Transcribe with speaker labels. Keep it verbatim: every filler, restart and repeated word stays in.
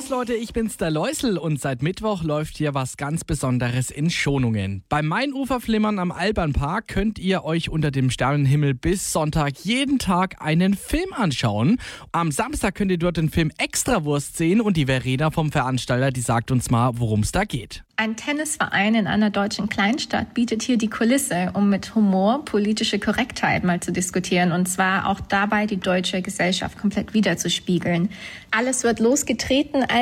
Speaker 1: Servus Leute, ich bin's der Läusel und seit Mittwoch läuft hier was ganz Besonderes in Schonungen. Beim Mainuferflimmern am Alpernpark könnt ihr euch unter dem Sternenhimmel bis Sonntag jeden Tag einen Film anschauen. Am Samstag könnt ihr dort den Film Extrawurst sehen und die Verena vom Veranstalter, die sagt uns mal, worum es da geht.
Speaker 2: Ein Tennisverein in einer deutschen Kleinstadt bietet hier die Kulisse, um mit Humor politische Korrektheit mal zu diskutieren und zwar auch dabei die deutsche Gesellschaft komplett wiederzuspiegeln. Alles wird losgetreten,